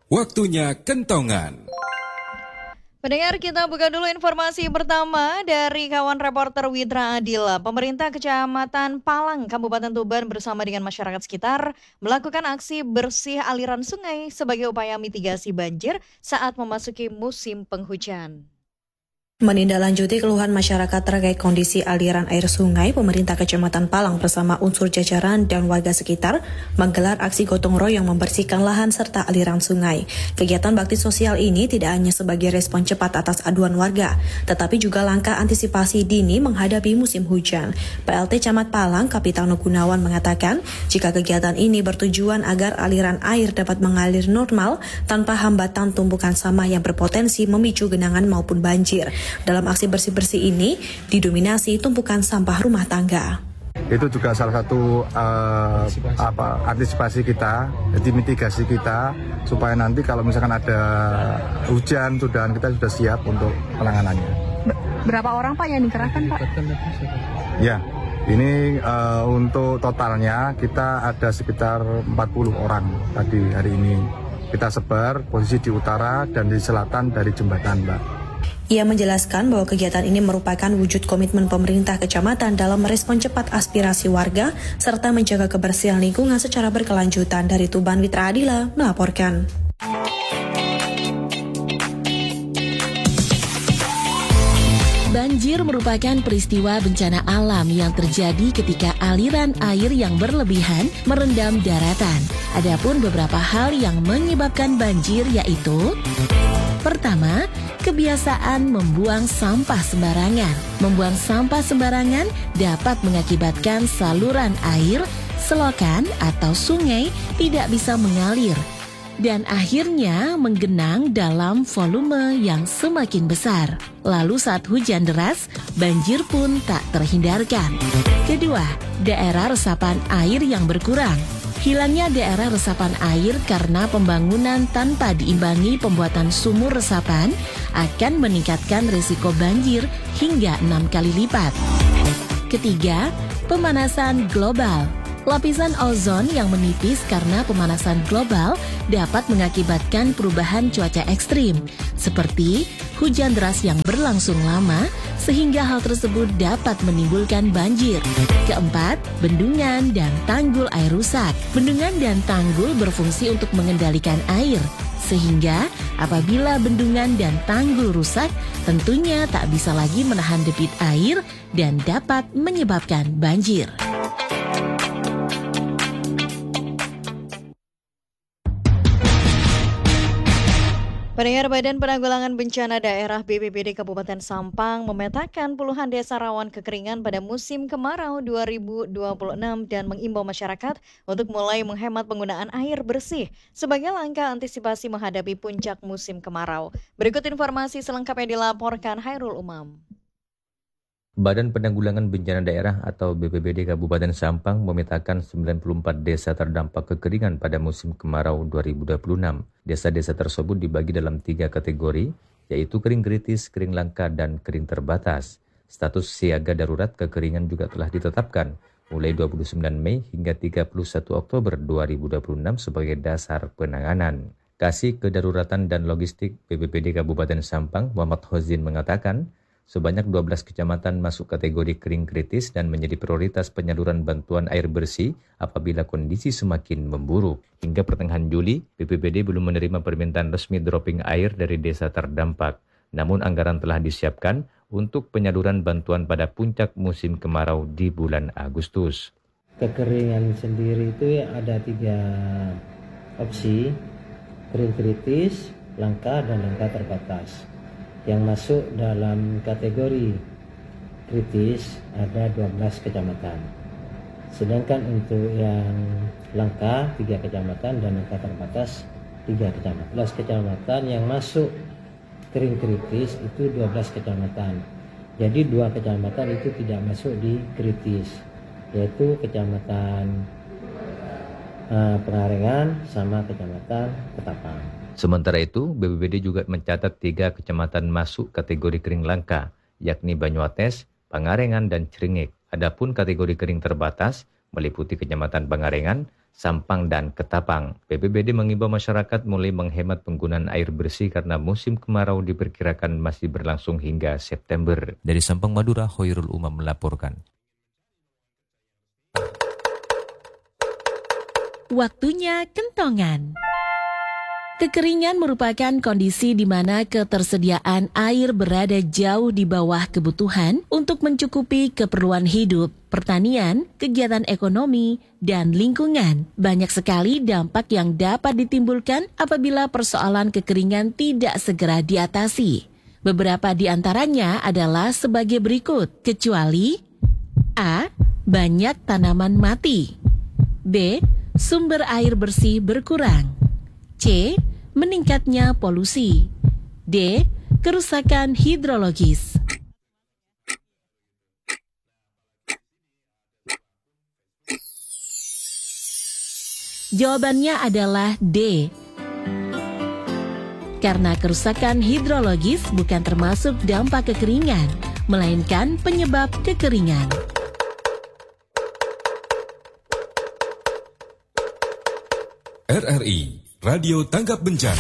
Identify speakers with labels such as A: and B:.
A: Waktunya kentongan.
B: Pendengar, kita buka dulu informasi pertama dari kawan reporter Widra Adila. Pemerintah Kecamatan Palang, Kabupaten Tuban bersama dengan masyarakat sekitar melakukan aksi bersih aliran sungai sebagai upaya mitigasi banjir saat memasuki musim penghujan.
C: Menindaklanjuti keluhan masyarakat terkait kondisi aliran air sungai, pemerintah Kecamatan Palang bersama unsur jajaran dan warga sekitar menggelar aksi gotong royong membersihkan lahan serta aliran sungai. Kegiatan bakti sosial ini tidak hanya sebagai respon cepat atas aduan warga, tetapi juga langkah antisipasi dini menghadapi musim hujan. PLT Camat Palang, Kapitano Gunawan mengatakan, jika kegiatan ini bertujuan agar aliran air dapat mengalir normal tanpa hambatan tumpukan sampah yang berpotensi memicu genangan maupun banjir. Dalam aksi bersih-bersih ini didominasi tumpukan sampah rumah tangga.
D: Itu juga salah satu antisipasi kita, jadi mitigasi kita supaya nanti kalau misalkan ada hujan kita sudah siap untuk penanganannya.
E: Berapa orang Pak yang dikerahkan Pak?
D: Ya, ini untuk totalnya kita ada sekitar 40 orang tadi hari ini. Kita sebar posisi di utara dan di selatan dari jembatan, Mbak.
C: Ia menjelaskan bahwa kegiatan ini merupakan wujud komitmen pemerintah kecamatan dalam merespon cepat aspirasi warga serta menjaga kebersihan lingkungan secara berkelanjutan. Dari Tuban, Widra Adila melaporkan.
F: Banjir merupakan peristiwa bencana alam yang terjadi ketika aliran air yang berlebihan merendam daratan. Adapun beberapa hal yang menyebabkan banjir yaitu: pertama, kebiasaan membuang sampah sembarangan. Membuang sampah sembarangan dapat mengakibatkan saluran air, selokan, atau sungai tidak bisa mengalir dan akhirnya menggenang dalam volume yang semakin besar. Lalu saat hujan deras, banjir pun tak terhindarkan. Kedua, daerah resapan air yang berkurang. Hilangnya daerah resapan air karena pembangunan tanpa diimbangi pembuatan sumur resapan akan meningkatkan risiko banjir hingga 6 kali lipat. Ketiga, pemanasan global. Lapisan ozon yang menipis karena pemanasan global dapat mengakibatkan perubahan cuaca ekstrim, seperti hujan deras yang berlangsung lama, sehingga hal tersebut dapat menimbulkan banjir. Keempat, bendungan dan tanggul air rusak. Bendungan dan tanggul berfungsi untuk mengendalikan air, sehingga apabila bendungan dan tanggul rusak, tentunya tak bisa lagi menahan debit air dan dapat menyebabkan banjir.
B: Pendengar, Badan Penanggulangan Bencana Daerah BPBD Kabupaten Sampang memetakan puluhan desa rawan kekeringan pada musim kemarau 2026 dan mengimbau masyarakat untuk mulai menghemat penggunaan air bersih sebagai langkah antisipasi menghadapi puncak musim kemarau. Berikut informasi selengkapnya dilaporkan Hairul Umam.
G: Badan Penanggulangan Bencana Daerah atau BPBD Kabupaten Sampang memetakan 94 desa terdampak kekeringan pada musim kemarau 2026. Desa-desa tersebut dibagi dalam 3 kategori, yaitu kering kritis, kering langka, dan kering terbatas. Status siaga darurat kekeringan juga telah ditetapkan mulai 29 Mei hingga 31 Oktober 2026 sebagai dasar penanganan. Kasih Kedaruratan dan Logistik BPBD Kabupaten Sampang, Muhammad Hozin mengatakan, sebanyak 12 kecamatan masuk kategori kering kritis dan menjadi prioritas penyaluran bantuan air bersih apabila kondisi semakin memburuk. Hingga pertengahan Juli, BPBD belum menerima permintaan resmi dropping air dari desa terdampak. Namun anggaran telah disiapkan untuk penyaluran bantuan pada puncak musim kemarau di bulan Agustus.
H: Kekeringan sendiri itu ada 3 opsi, kering kritis, langka, dan langka terbatas. Yang masuk dalam kategori kritis ada 12 kecamatan. Sedangkan untuk yang langka 3 kecamatan dan langka terbatas 3 kecamatan. 11 kecamatan yang masuk kering kritis itu 12 kecamatan. Jadi 2 kecamatan itu tidak masuk di kritis, yaitu kecamatan Pengarengan sama kecamatan Ketapang.
G: Sementara itu, BPBD juga mencatat 3 kecamatan masuk kategori kering langka, yakni Banyuates, Pangarengan, dan Cringek. Adapun kategori kering terbatas meliputi Kecamatan Pangarengan, Sampang, dan Ketapang. BPBD mengimbau masyarakat mulai menghemat penggunaan air bersih karena musim kemarau diperkirakan masih berlangsung hingga September. Dari Sampang, Madura, Hoirul Umam melaporkan.
F: Waktunya kentongan. Kekeringan merupakan kondisi di mana ketersediaan air berada jauh di bawah kebutuhan untuk mencukupi keperluan hidup, pertanian, kegiatan ekonomi, dan lingkungan. Banyak sekali dampak yang dapat ditimbulkan apabila persoalan kekeringan tidak segera diatasi. Beberapa di antaranya adalah sebagai berikut, kecuali A. Banyak tanaman mati, B. Sumber air bersih berkurang, C. Meningkatnya polusi, D. Kerusakan hidrologis. Jawabannya adalah D. Karena kerusakan hidrologis bukan termasuk dampak kekeringan, melainkan penyebab kekeringan.
A: RRI Radio Tanggap Bencana.